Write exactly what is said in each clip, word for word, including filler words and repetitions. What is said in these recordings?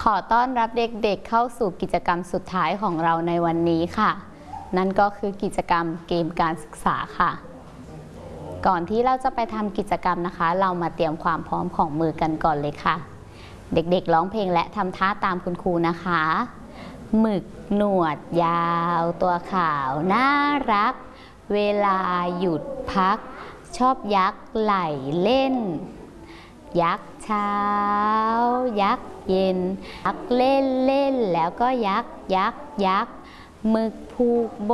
ขอต้อนรับเด็กๆเข้าสู่กิจกรรมสุดท้ายของเราในวันนี้ค่ะนั่นก็คือกิจกรรมเกมการศึกษาค่ะก่อนที่เราจะไปทำกิจกรรมนะคะเรามาเตรียมความพร้อมของมือกันก่อนเลยค่ะเด็กๆร้องเพลงและทำท่าตามคุณครูนะคะหมึกหนวดยาวตัวขาวน่ารักเวลาหยุดพักชอบยักไหลเล่นยักเช้ายักเย็นยักเล่นเล่นแล้วก็ยักยักยักหมึกผูกโบ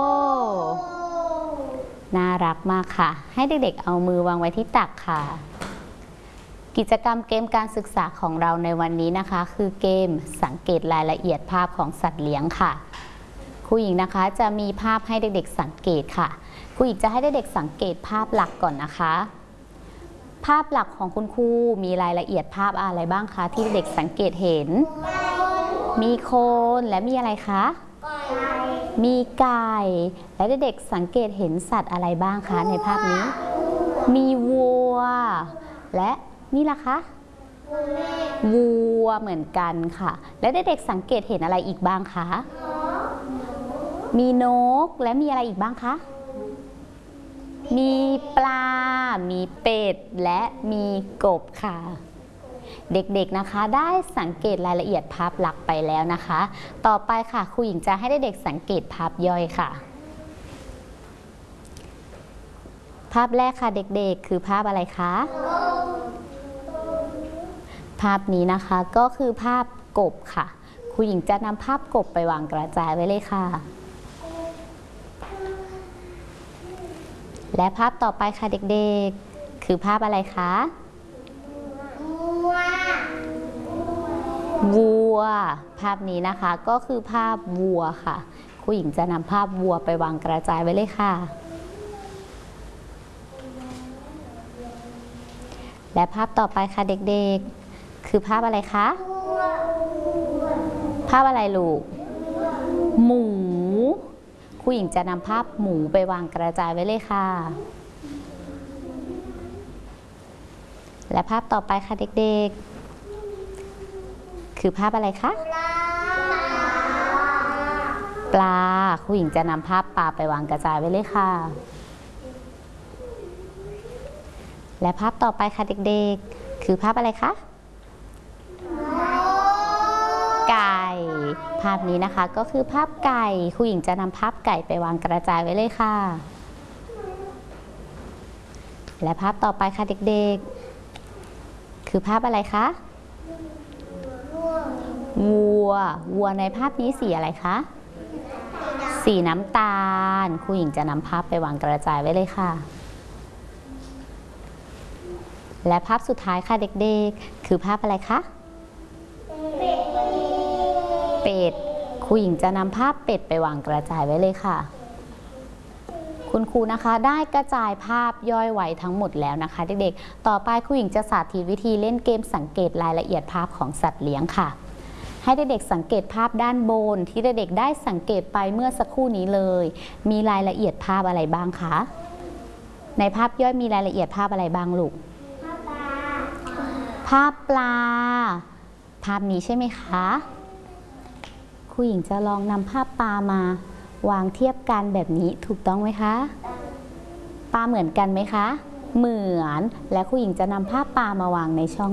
น่ารักมากค่ะให้เด็กๆเอามือวางไว้ที่ตักค่ะกิจกรรมเกมการศึกษาของเราในวันนี้นะคะคือเกมสังเกตรายละเอียดภาพของสัตว์เลี้ยงค่ะครูหญิงนะคะจะมีภาพให้เด็กๆสังเกตค่ะครูหญิงจะให้เด็กๆสังเกตภาพหลักก่อนนะคะภาพหลักของคุณครูมีรายละเอียดภาพอะไรบ้างคะที่เด็กสังเกตเห็นมีโคนและมีอะไรคะมีไก่และเด็กๆสังเกตเห็นสัตว์อะไรบ้างคะในภาพนี้มีวัวและนี่ล่ะคะวัวเหมือนกันค่ะและเด็กๆสังเกตเห็นอะไรอีกบ้างคะมีนกและมีอะไรอีกบ้างคะมีปลา มีเป็ด และมีกบค่ะ เด็กๆนะคะได้สังเกตรายละเอียดภาพหลักไปแล้วนะคะ ต่อไปค่ะครูหญิงจะให้เด็กๆสังเกตภาพย่อยค่ะ ภาพแรกค่ะเด็กๆคือภาพอะไรคะ ภาพนี้นะคะก็คือภาพกบค่ะครูหญิงจะนำภาพกบไปวางกระจายไว้เลยค่ะและภาพต่อไปค่ะเด็กๆคือภาพอะไรคะวัวภาพนี้นะคะก็คือภาพวัวค่ะครูหญิงจะนำภาพวัวไปวางกระจายไว้เลยค่ะและภาพต่อไปค่ะเด็กๆคือภาพอะไรคะภาพอะไรลูกหมูครูหญิงจะนำภาพหมูไปวางกระจายไว้เลยค่ะและภาพต่อไปค่ะเด็กๆคือภาพอะไรคะปลาครูหญิงจะนำภาพปลาไปวางกระจายไว้เลยค่ะและภาพต่อไปค่ะเด็กๆคือภาพอะไรคะไก่ภาพนี้นะคะก็คือภาพไก่ครูหญิงจะนำภาพไก่ไปวางกระจายไว้เลยค่ะและภาพต่อไปค่ะเด็กๆคือภาพอะไรคะวัววัวในภาพนี้สีอะไรคะสีน้ำตาลครูหญิงจะนำภาพไปวางกระจายไว้เลยค่ะและภาพสุดท้ายค่ะเด็กๆคือภาพอะไรคะเป็ดครูหญิงจะนำภาพเป็ดไปวางกระจายไว้เลยค่ะคุณครูนะคะได้กระจายภาพย่อยไว้ทั้งหมดแล้วนะคะเด็กๆต่อไปครูหญิงจะสาธิตวิธีเล่นเกมสังเกตรายละเอียดภาพของสัตว์เลี้ยงค่ะให้เด็กๆสังเกตภาพด้านบนที่เด็กๆได้สังเกตไปเมื่อสักครู่นี้เลยมีรายละเอียดภาพอะไรบ้างคะในภาพย่อยมีรายละเอียดภาพอะไรบ้างลูกภาพปลาภาพนี้ใช่ไหมคะครูหญิงจะลองนำภาพปลามาวางเทียบกันแบบนี้ถูกต้องไหมคะปลาเหมือนกันไหมคะเหมือนและครูหญิงจะนำภาพปลามาวางในช่อง